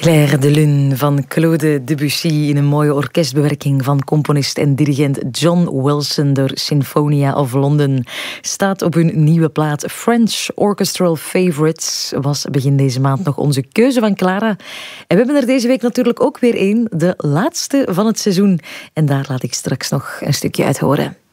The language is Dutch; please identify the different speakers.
Speaker 1: Clair de Lune van Claude Debussy in een mooie orkestbewerking van componist en dirigent John Wilson door Sinfonia of London. Staat op hun nieuwe plaat French Orchestral Favorites. Was begin deze maand nog onze keuze van Clara. En we hebben er deze week natuurlijk ook weer één, de laatste van het seizoen. En daar laat ik straks nog een stukje uit horen.